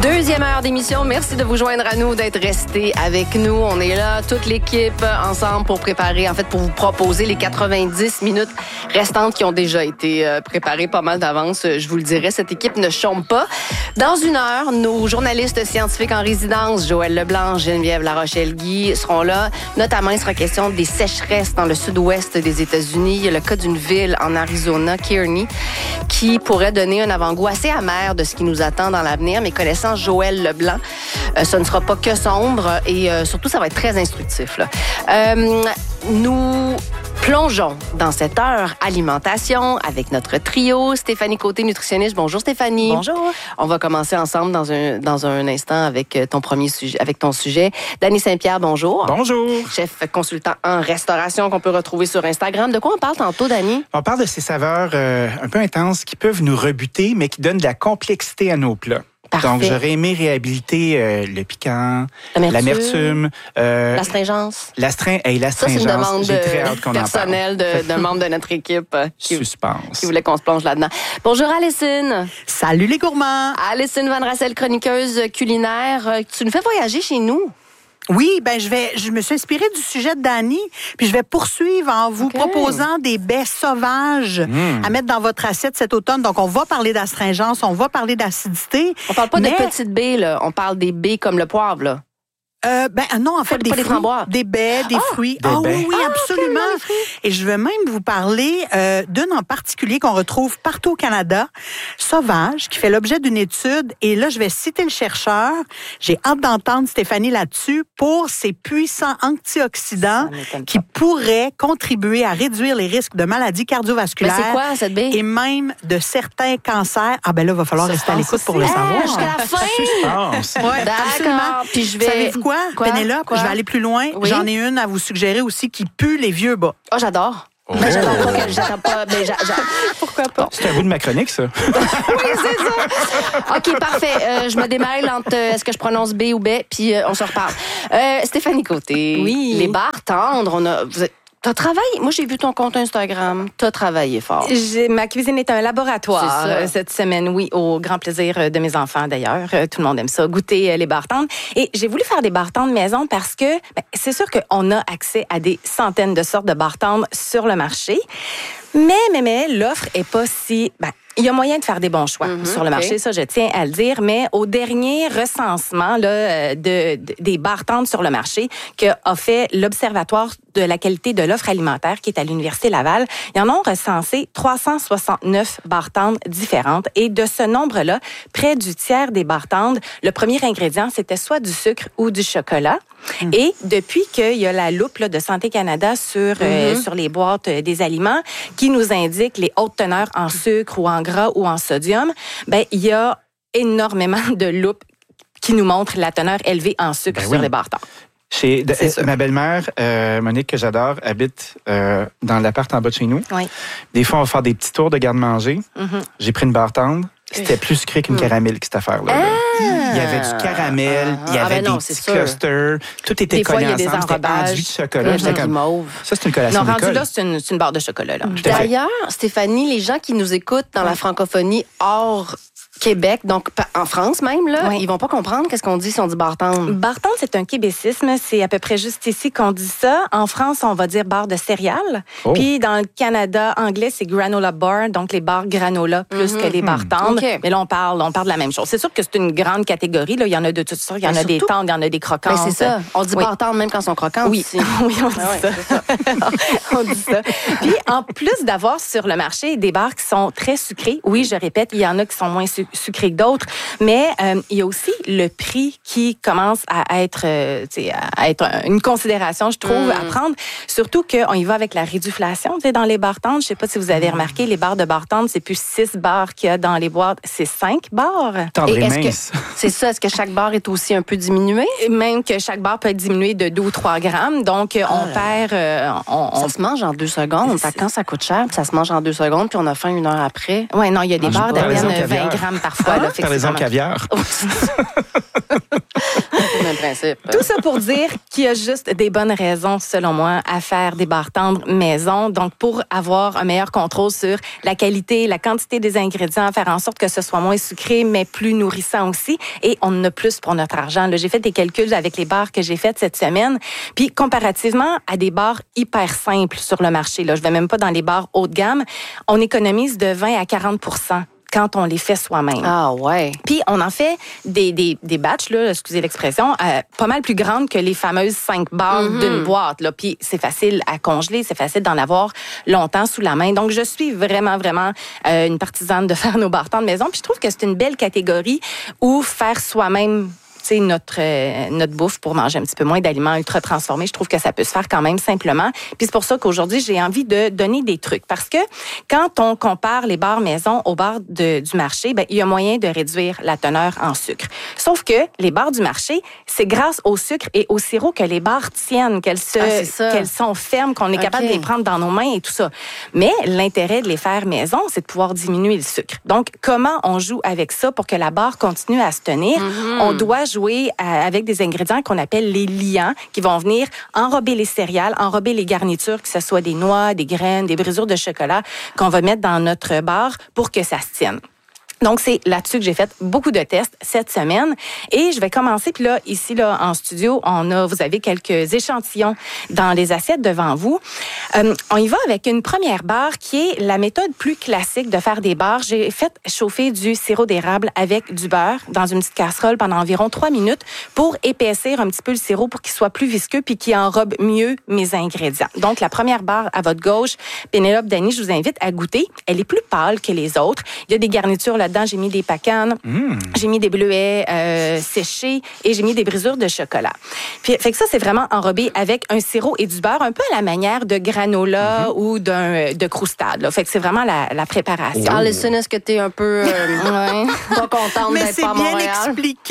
Deuxième heure d'émission. Merci de vous joindre à nous, d'être restés avec nous. On est là, toute l'équipe, ensemble pour préparer, pour vous proposer les 90 minutes restantes qui ont déjà été préparées pas mal d'avance. Je vous le dirai, cette équipe ne chôme pas. Dans une heure, nos journalistes scientifiques en résidence, Joël Leblanc, Geneviève Larochelle-Guy, seront là. Notamment, il sera question des sécheresses dans le sud-ouest des États-Unis. Il y a le cas d'une ville en Arizona, Kearney, qui pourrait donner un avant-goût assez amer de ce qui nous attend dans l'avenir. Mais connaissant Joël Leblanc, ce ne sera pas que sombre et surtout, ça va être très instructif, là. Nous plongeons dans cette heure alimentation avec notre trio. Stéphanie Côté, nutritionniste. Bonjour Stéphanie. Bonjour. On va commencer ensemble dans un instant avec ton premier sujet, avec ton sujet. Dany Saint-Pierre, bonjour. Bonjour. Chef consultant en restauration qu'on peut retrouver sur Instagram. De quoi on parle tantôt, Dany? On parle de ces saveurs un peu intenses qui peuvent nous rebuter, mais qui donnent de la complexité à nos plats. Parfait. Donc, j'aurais aimé réhabiliter le piquant, l'amertume, l'astringence. L'astringence. Ça, c'est une demande J'ai très hâte qu'on personnelle d'un membre de notre équipe Suspense. qui voulait qu'on se plonge là-dedans. Bonjour, Alison. Salut les gourmands. Alison Van Rassel, chroniqueuse culinaire. Tu nous fais voyager chez nous. Oui, je me suis inspirée du sujet de Dany, puis je vais poursuivre en vous proposant des baies sauvages à mettre dans votre assiette cet automne. Donc, on va parler d'astringence, on va parler d'acidité. On parle pas de petites baies, là. On parle des baies comme le poivre, là. Non, en fait, des fruits, framboises. des baies, des fruits. Oui, absolument. Et je vais même vous parler d'une en particulier qu'on retrouve partout au Canada, sauvage, qui fait l'objet d'une étude. Et là, je vais citer le chercheur. J'ai hâte d'entendre Stéphanie là-dessus pour ses puissants antioxydants qui pourraient contribuer à réduire les risques de maladies cardiovasculaires. C'est quoi, cette baie? Et même de certains cancers. Là, il va falloir rester à l'écoute pour le savoir. Jusqu'à la fin? Suspense. Ouais, absolument. Puis je vais... Savez-vous quoi? Pénélope, je vais aller plus loin. Oui? J'en ai une à vous suggérer aussi qui pue les vieux bas. Oh, j'adore. J'attends pas. Pourquoi pas? C'est un bout de ma chronique, ça. Oui, c'est ça. OK, parfait. Je me démêle entre est-ce que je prononce B ou B, puis on se reparle. Stéphanie Côté. Oui. Les bars tendres, t'as travaillé. Moi, j'ai vu ton compte Instagram. T'as travaillé fort. Ma cuisine est un laboratoire C'est ça. cette semaine, oui, au grand plaisir de mes enfants d'ailleurs. Tout le monde aime ça, goûter les bars tendres. Et j'ai voulu faire des bars tendres maison parce que c'est sûr qu'on a accès à des centaines de sortes de bars tendres sur le marché. Mais l'offre est pas si... il y a moyen de faire des bons choix sur le marché, ça je tiens à le dire, mais au dernier recensement là, des bars tendres sur le marché qu'a fait l'Observatoire de la qualité de l'offre alimentaire qui est à l'Université Laval, ils en ont recensé 369 bars tendres différentes et de ce nombre-là, près du tiers des bars tendres, le premier ingrédient c'était soit du sucre ou du chocolat. Et depuis qu'il y a la loupe là, de Santé Canada sur les boîtes des aliments qui nous indique les hautes teneurs en sucre ou en gras ou en sodium, il y a énormément de loupes qui nous montrent la teneur élevée en sucre sur les bars tendres. Ma belle-mère, Monique, que j'adore, habite dans l'appart en bas de chez nous. Oui. Des fois, on va faire des petits tours de garde-manger. J'ai pris une barre tendre. C'était plus sucré qu'une caramel, cette affaire-là. Il y avait du caramel, il y avait des petits clusters. Tout était collé ensemble. C'était enduit de chocolat. J'étais comme... Ça, c'est une collation d'école. Rendu là, c'est une barre de chocolat. Là. D'ailleurs, Stéphanie, les gens qui nous écoutent dans la francophonie hors Québec, donc en France même, là, ils vont pas comprendre qu'est-ce qu'on dit si on dit bar tendre. Bar tendre, c'est un québécisme. C'est à peu près juste ici qu'on dit ça. En France, on va dire barre de céréales. Puis dans le Canada anglais, c'est granola bar, donc les barres granola plus que les barres tendres. Okay. Mais là, on parle de la même chose. C'est sûr que c'est une grande catégorie. Là. Il y en a de toutes sortes. Il y en a des tendres, il y en a des croquantes. C'est ça. On dit bar tendre même quand ils sont croquantes. Oui, oui, on dit ça. On dit ça. Puis en plus d'avoir sur le marché des barres qui sont très sucrées, oui, je répète, il y en a qui sont moins sucré que d'autres, mais il y a aussi le prix qui commence à être une considération, je trouve, à prendre. Surtout qu'on y va avec la réduflation dans les barres tendres. Je sais pas si vous avez remarqué, les barres de barres tendres, c'est plus 6 barres qu'il y a dans les boîtes, c'est 5 barres. Tendre et mince. C'est ça, est-ce que chaque barre est aussi un peu diminuée? Même que chaque barre peut être diminuée de 2 ou 3 grammes, donc on perd... Ça se mange en 2 secondes. Quand ça coûte cher, ça se mange en 2 secondes, puis on a faim 1 heure après. Oui, non, il y a des barres d'à peine 20 grammes parfois. Parlez-en caviar. principe. Tout ça pour dire qu'il y a juste des bonnes raisons, selon moi, à faire des bars tendres maison. Donc, pour avoir un meilleur contrôle sur la qualité, la quantité des ingrédients, faire en sorte que ce soit moins sucré, mais plus nourrissant aussi. Et on en a plus pour notre argent. Là, j'ai fait des calculs avec les bars que j'ai faits cette semaine. Puis, comparativement à des bars hyper simples sur le marché, là, je vais même pas dans les bars haut de gamme, on économise de 20 à 40 % quand on les fait soi-même. Ah ouais. Puis on en fait des batchs, là, excusez l'expression, pas mal plus grandes que les fameuses 5 barres d'une boîte. Là. Puis c'est facile à congeler, c'est facile d'en avoir longtemps sous la main. Donc je suis vraiment une partisane de faire nos bars tendres de maison. Puis je trouve que c'est une belle catégorie où faire soi-même notre bouffe pour manger un petit peu moins d'aliments ultra transformés. Je trouve que ça peut se faire quand même simplement. Puis c'est pour ça qu'aujourd'hui, j'ai envie de donner des trucs. Parce que quand on compare les bars maison aux bars du marché, il y a moyen de réduire la teneur en sucre. Sauf que les bars du marché, c'est grâce au sucre et au sirop que les bars tiennent, qu'elles sont fermes, qu'on est capable de les prendre dans nos mains et tout ça. Mais l'intérêt de les faire maison, c'est de pouvoir diminuer le sucre. Donc, comment on joue avec ça pour que la barre continue à se tenir? On doit jouer avec des ingrédients qu'on appelle les liants, qui vont venir enrober les céréales, enrober les garnitures, que ce soit des noix, des graines, des brisures de chocolat, qu'on va mettre dans notre barre pour que ça se tienne. Donc, c'est là-dessus que j'ai fait beaucoup de tests cette semaine. Et je vais commencer, puis là, ici, là, en studio, vous avez quelques échantillons dans les assiettes devant vous. On y va avec une première barre qui est la méthode plus classique de faire des barres. J'ai fait chauffer du sirop d'érable avec du beurre dans une petite casserole pendant environ 3 minutes pour épaissir un petit peu le sirop pour qu'il soit plus visqueux puis qu'il enrobe mieux mes ingrédients. Donc, la première barre à votre gauche, Pénélope, Dany, je vous invite à goûter. Elle est plus pâle que les autres. Il y a des garnitures là-dedans, j'ai mis des pacanes, j'ai mis des bleuets séchés et j'ai mis des brisures de chocolat. Puis, fait que ça, c'est vraiment enrobé avec un sirop et du beurre, un peu à la manière de granola ou de croustade. Là. Fait que c'est vraiment la préparation. Alison, est-ce que tu es un peu pas contente d'être pas à Montréal? Mais c'est bien expliqué.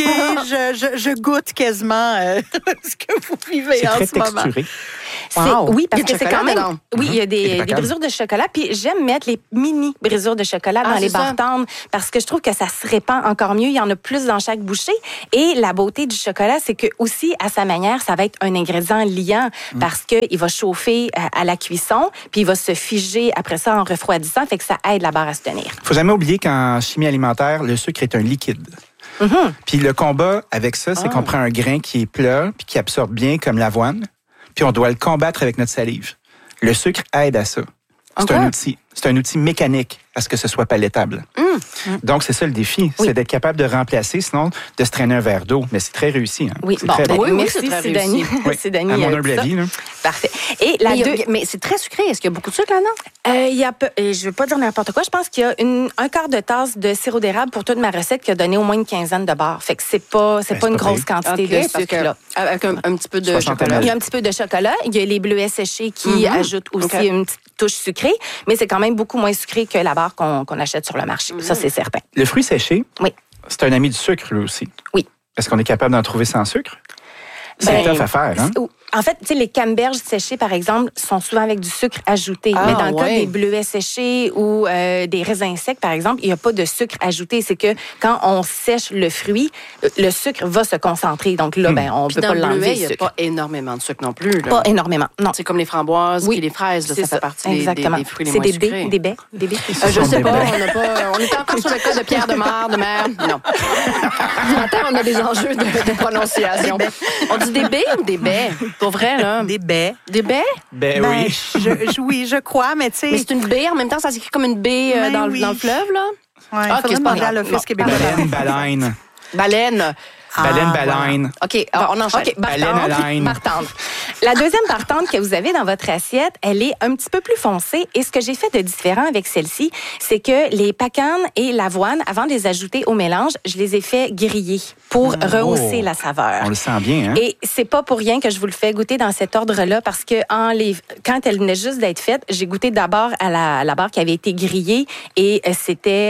Je goûte quasiment ce que vous vivez en ce moment. Texturé. Wow. Oui, parce que c'est quand même... Oui, il y a des brisures de chocolat. Puis j'aime mettre les mini brisures de chocolat dans les bars tendres parce que je trouve que ça se répand encore mieux. Il y en a plus dans chaque bouchée. Et la beauté du chocolat, c'est que aussi, à sa manière, ça va être un ingrédient liant parce qu'il va chauffer à la cuisson puis il va se figer après ça en refroidissant. Fait que ça aide la barre à se tenir. Faut jamais oublier qu'en chimie alimentaire, le sucre est un liquide. Puis le combat avec ça, c'est qu'on prend un grain qui est plat puis qui absorbe bien comme l'avoine. Puis on doit le combattre avec notre salive. Le sucre aide à ça. C'est un outil. C'est un outil mécanique à ce que ce soit palaitable. Donc, c'est ça le défi. C'est d'être capable de remplacer, sinon de se traîner un verre d'eau. Mais c'est très réussi. Hein? Oui, c'est très bon. Merci, c'est Dany. C'est Dany. À mon humble avis. Là. Parfait. Et mais c'est très sucré. Est-ce qu'il y a beaucoup de sucre là-dedans? Je ne veux pas dire n'importe quoi. Je pense qu'il y a un quart de tasse de sirop d'érable pour toute ma recette qui a donné au moins une quinzaine de barres. Fait que c'est pas une grosse quantité de sucre. Là. Avec un petit peu de chocolat. Il y a un petit peu de chocolat. Il y a les bleuets séchés qui ajoutent aussi une petite touche sucrée. Mais c'est quand même beaucoup moins sucré que la barre qu'on achète sur le marché. Ça, c'est certain. Le fruit séché, c'est un ami du sucre, lui aussi. Oui. Est-ce qu'on est capable d'en trouver sans sucre? C'est tough à faire, hein? En fait, tu sais, les canneberges séchées, par exemple, sont souvent avec du sucre ajouté. Mais dans le cas des bleuets séchés ou des raisins secs, par exemple, il n'y a pas de sucre ajouté. C'est que quand on sèche le fruit, le sucre va se concentrer. Donc là, on ne peut pas l'enlever. Dans le bleuet, il n'y a pas énormément de sucre non plus. Là. Pas énormément, non. C'est comme les framboises et les fraises. Là, ça fait partie des fruits les moins sucrés. C'est des baies? Je sais pas. On est encore sur le cas de Pierre de Mar, de mer. Non. Attends, on a des enjeux de prononciation. On dit des baies ou des baies? Pour vrai, là. Des baies. Des baies? Oui. Oui, je crois, mais tu sais... Mais c'est une baie, en même temps, ça s'écrit comme une baie dans le fleuve, là? Oui, c'est pas grave. L'Office québécois. Baleine. Baleine. Baleine. OK, on enchaîne. OK, barre tendre. La deuxième barre tendre que vous avez dans votre assiette, elle est un petit peu plus foncée. Et ce que j'ai fait de différent avec celle-ci, c'est que les pacanes et l'avoine, avant de les ajouter au mélange, je les ai fait griller pour rehausser la saveur. On le sent bien, hein? Et c'est pas pour rien que je vous le fais goûter dans cet ordre-là, parce que quand elle venait juste d'être faite, j'ai goûté d'abord à la barre qui avait été grillée et c'était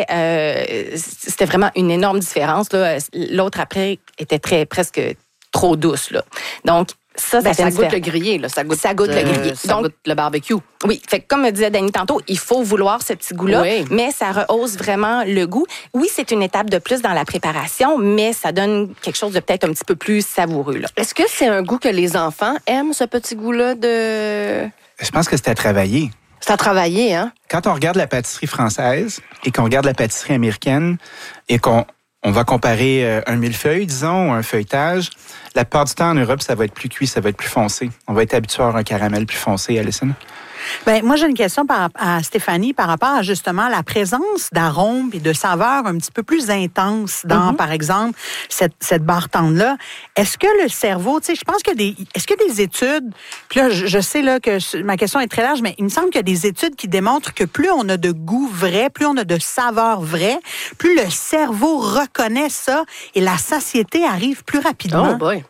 vraiment une énorme différence. Là. L'autre après était presque trop douce. Là. Donc, Ça goûte le grillé, là. Ça goûte le grillé. Ça goûte le barbecue. Oui. Fait que, comme me disait Dany tantôt, il faut vouloir ce petit goût-là, mais ça rehausse vraiment le goût. Oui, c'est une étape de plus dans la préparation, mais ça donne quelque chose de peut-être un petit peu plus savoureux, là. Est-ce que c'est un goût que les enfants aiment, ce petit goût-là de... Je pense que c'est à travailler. C'est à travailler, hein? Quand on regarde la pâtisserie française et qu'on regarde la pâtisserie américaine et qu'on va comparer un millefeuille, disons, ou un feuilletage, la plupart du temps en Europe, ça va être plus cuit, ça va être plus foncé. On va être habitué à avoir un caramel plus foncé, Alison. Ben, moi, j'ai une question à Stéphanie par rapport à justement la présence d'arômes et de saveurs un petit peu plus intenses dans, par exemple, cette barre tendre-là. Est-ce que le cerveau, tu sais, je pense que est-ce que des études, puis là, je sais là que ma question est très large, mais il me semble qu'il y a des études qui démontrent que plus on a de goût vrai, plus on a de saveurs vraies, plus le cerveau reconnaît ça et la satiété arrive plus rapidement. Oh boy.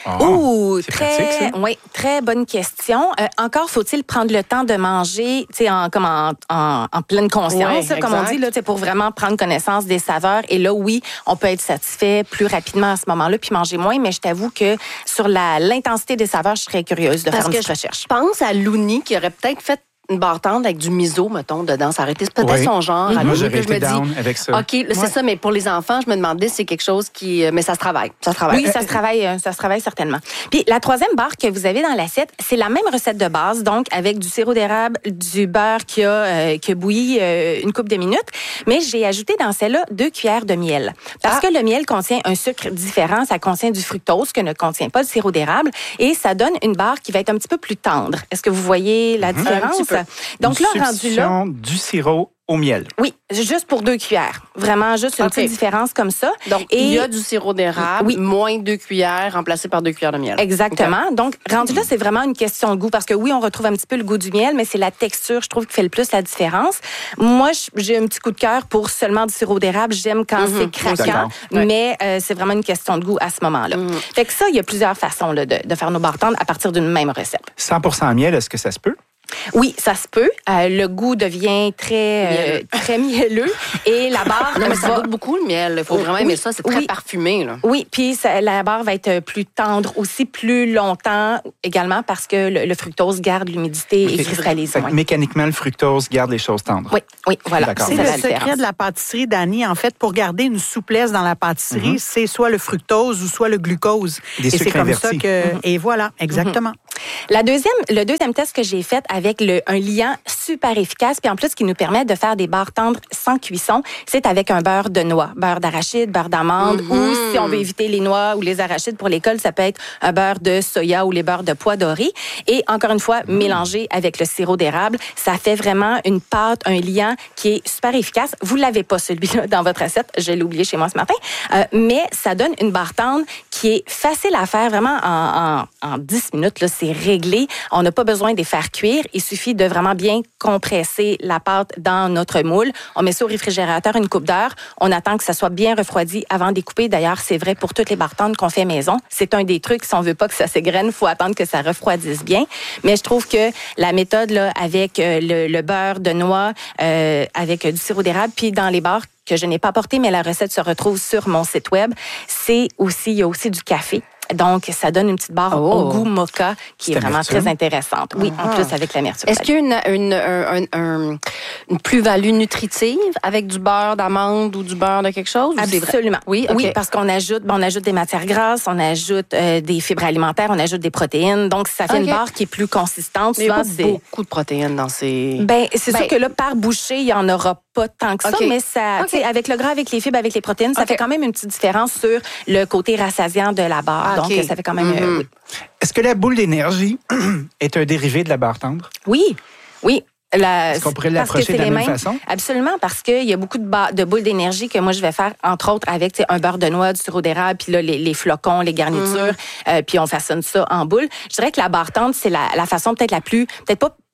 Très bonne question. Encore faut-il prendre le temps de manger, tu sais, en pleine conscience, comme on dit là, tu sais, pour vraiment prendre connaissance des saveurs. Et là, oui, on peut être satisfait plus rapidement à ce moment-là, puis manger moins. Mais je t'avoue que sur l'intensité des saveurs, je serais curieuse de faire une petite recherche. Je pense à Looney qui aurait peut-être fait une barre tendre avec du miso, mettons, dedans. Ça aurait été peut-être son genre. Moi, j'aurais été down avec ça. OK, là, c'est ça, mais pour les enfants, je me demandais si c'est quelque chose qui... Mais ça se travaille. Oui, ça se travaille certainement. Puis la troisième barre que vous avez dans l'assiette, c'est la même recette de base, donc avec du sirop d'érable, du beurre qui a bouilli une couple de minutes, mais j'ai ajouté dans celle-là 2 cuillères de miel. Parce que le miel contient un sucre différent, ça contient du fructose que ne contient pas le sirop d'érable, et ça donne une barre qui va être un petit peu plus tendre. Est-ce que vous voyez la différence? Donc là, rendu là, du sirop au miel. Oui, juste pour 2 cuillères. Vraiment, juste une petite différence comme ça. Donc, il y a du sirop d'érable, moins 2 cuillères, remplacé par 2 cuillères de miel. Exactement. Okay. Donc, rendu là, c'est vraiment une question de goût. Parce que oui, on retrouve un petit peu le goût du miel, mais c'est la texture, je trouve, qui fait le plus la différence. Moi, j'ai un petit coup de cœur pour seulement du sirop d'érable. J'aime quand c'est craquant, mais c'est vraiment une question de goût à ce moment-là. Fait que ça, il y a plusieurs façons là, de faire nos barres tendres à partir d'une même recette. 100% miel, est-ce que ça se peut? Oui, ça se peut. Le goût devient très mielleux et la barre... Non, mais ça goûte beaucoup le miel. Il faut vraiment aimer ça. C'est très parfumé. Là. Oui, puis la barre va être plus tendre aussi, plus longtemps également parce que le fructose garde l'humidité et cristallise. Mécaniquement, le fructose garde les choses tendres. Oui, voilà. C'est le secret de la pâtisserie, Dany. En fait, pour garder une souplesse dans la pâtisserie, c'est soit le fructose ou soit le glucose. Et c'est comme ça que... Et voilà, exactement. Le deuxième test que j'ai fait avec un liant super efficace, puis en plus qui nous permet de faire des barres tendres sans cuisson, c'est avec un beurre de noix, beurre d'arachide, beurre d'amande, ou si on veut éviter les noix ou les arachides pour l'école, ça peut être un beurre de soya ou les beurres de pois dorés. Et encore une fois, mélangé avec le sirop d'érable, ça fait vraiment une pâte, un liant qui est super efficace. Vous l'avez pas celui-là dans votre assiette, je l'ai oublié chez moi ce matin, mais ça donne une barre tendre qui est facile à faire vraiment en 10 minutes. Là, c'est réglé. On n'a pas besoin de les faire cuire. Il suffit de vraiment bien compresser la pâte dans notre moule. On met ça au réfrigérateur une couple d'heures. On attend que ça soit bien refroidi avant de découper. D'ailleurs, c'est vrai pour toutes les barres tendres qu'on fait maison. C'est un des trucs, si on veut pas que ça s'égrène, il faut attendre que ça refroidisse bien. Mais je trouve que la méthode là, avec le beurre de noix, avec du sirop d'érable, puis dans les barres que je n'ai pas apporté, mais la recette se retrouve sur mon site web, il y a aussi du café. Donc, ça donne une petite barre au goût mocha qui est vraiment très intéressante. Oui, en plus avec l'amertume. Est-ce qu'il y a une plus-value nutritive avec du beurre d'amande ou du beurre de quelque chose? Absolument. Oui, parce qu'on ajoute des matières grasses, on ajoute des fibres alimentaires, on ajoute des protéines. Donc, ça fait une barre qui est plus consistante. Mais il y a pas beaucoup de protéines dans ces... C'est sûr que là, par bouchée, il n'y en aura pas tant que ça, mais ça, avec le gras, avec les fibres, avec les protéines, ça fait quand même une petite différence sur le côté rassasiant de la barre. Donc, ça fait quand même... Est-ce que la boule d'énergie est un dérivé de la barre tendre? Oui. Est-ce qu'on pourrait l'approcher de la même façon? Absolument, parce qu'il y a beaucoup de boules d'énergie que moi, je vais faire, entre autres, avec un beurre de noix, du sirop d'érable, puis là, les flocons, les garnitures, puis on façonne ça en boule. Je dirais que la barre tendre, c'est la façon peut-être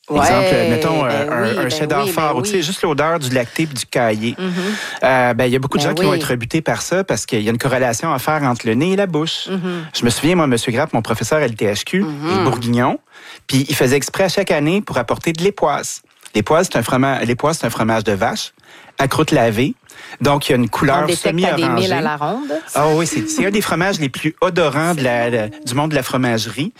Exemple, mettons un cheddar fort, ou tu sais, juste l'odeur du lacté et du caillé. Il y a beaucoup de gens qui vont être rebutés par ça parce qu'il y a une corrélation à faire entre le nez et la bouche. Je me souviens, moi, M. Grappe, mon professeur à l'ITHQ, est bourguignon, puis il faisait exprès à chaque année pour apporter de l'époisse. L'époisse, c'est un fromage de vache à croûte lavée. Donc, il y a une couleur semi-orangée. Des milles à la ronde. Ah oui, c'est un des fromages les plus odorants du monde de la fromagerie.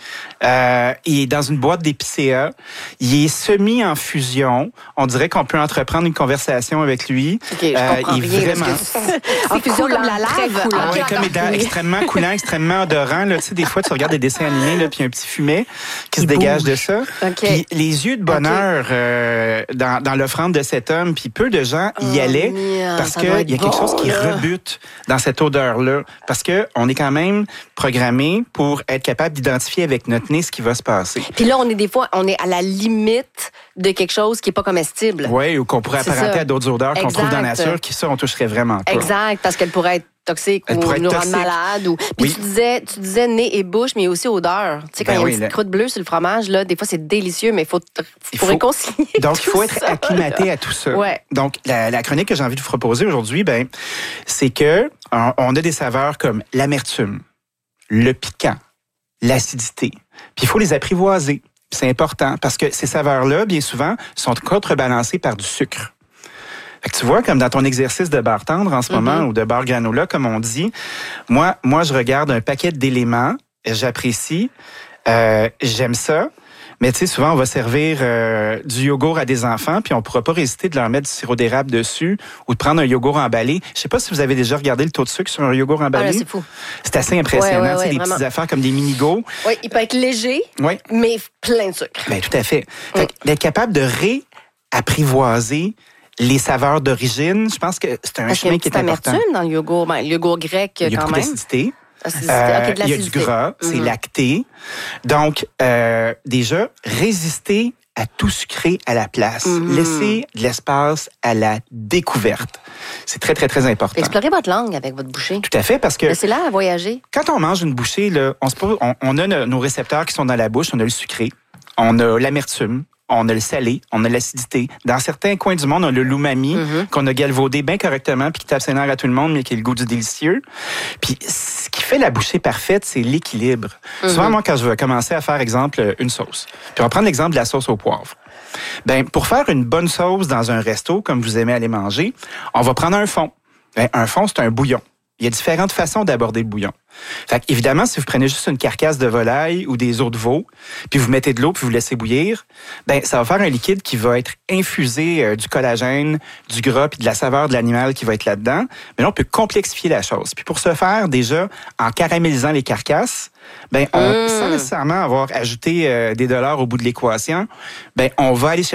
Il est dans une boîte d'épicéa. Il est semi en fusion. On dirait qu'on peut entreprendre une conversation avec lui. Okay, il est vraiment en fusion comme la lave. Comme extrêmement coulant, extrêmement odorant. Là, tu sais, des fois, tu regardes des dessins animés, là, puis il y a un petit fumet qui se dégage de ça. Puis les yeux de bonheur dans l'offrande de cet homme, puis peu de gens y allaient parce qu'il y a quelque chose qui rebute dans cette odeur-là. Parce qu'on est quand même programmé pour être capable d'identifier avec notre nez ce qui va se passer. Puis là, on est à la limite de quelque chose qui n'est pas comestible. Oui, ou qu'on pourrait apparenter à d'autres odeurs qu'on trouve dans la nature, qui ça, on toucherait vraiment pas. Exact, parce qu'elle pourrait être toxique ou nous rendre malade. Puis tu disais nez et bouche, mais aussi odeur. Tu sais, quand il y a une petite croûte bleue sur le fromage, là, des fois, c'est délicieux, mais il faut réconcilier. Donc, il faut être acclimaté à tout ça. Ouais. Donc, la chronique que j'ai envie de vous proposer aujourd'hui, c'est que on a des saveurs comme l'amertume, le piquant, l'acidité. Puis, il faut les apprivoiser. C'est important parce que ces saveurs-là, bien souvent, sont contrebalancées par du sucre. Fait que tu vois, comme dans ton exercice de bar tendre en ce moment, ou de bar granola, comme on dit, moi, je regarde un paquet d'éléments, j'apprécie, j'aime ça, mais tu sais, souvent, on va servir du yogourt à des enfants, puis on pourra pas résister de leur mettre du sirop d'érable dessus ou de prendre un yogourt emballé. Je sais pas si vous avez déjà regardé le taux de sucre sur un yogourt emballé. Ah là, c'est fou. C'est assez impressionnant, tu sais, des petites affaires comme des mini-go. Oui, il peut être léger, mais plein de sucre. Bien, tout à fait. Fait d'être capable de réapprivoiser les saveurs d'origine, je pense que c'est un chemin qui est important. Parce qu'il y a une petite amertume dans le yogourt. Le yogourt grec, quand même. Il y a beaucoup d'acidité. Il y a du gras, c'est lacté. Donc, déjà, résister à tout sucré à la place. Laisser de l'espace à la découverte. C'est très, très, très important. Explorez votre langue avec votre bouchée. Tout à fait, parce que... Laissez-la à voyager. Quand on mange une bouchée, là, on a nos récepteurs qui sont dans la bouche. On a le sucré, on a l'amertume, on a le salé, on a l'acidité. Dans certains coins du monde, on a le l'umami qu'on a galvaudé bien correctement puis qui tape ses nerfs à tout le monde, mais qui a le goût du délicieux. Puis ce qui fait la bouchée parfaite, c'est l'équilibre. Souvent, moi, quand je vais commencer à faire, exemple, une sauce, puis on va prendre l'exemple de la sauce au poivre. Pour faire une bonne sauce dans un resto, comme vous aimez aller manger, on va prendre un fond. Un fond, c'est un bouillon. Il y a différentes façons d'aborder le bouillon. Fait évidemment, si vous prenez juste une carcasse de volaille ou des os de veau, puis vous mettez de l'eau puis vous laissez bouillir, ça va faire un liquide qui va être infusé du collagène, du gras puis de la saveur de l'animal qui va être là-dedans. Mais là, on peut complexifier la chose. Puis pour ce faire, déjà, en caramélisant les carcasses, sans nécessairement avoir ajouté des dollars au bout de l'équation, on va aller chercher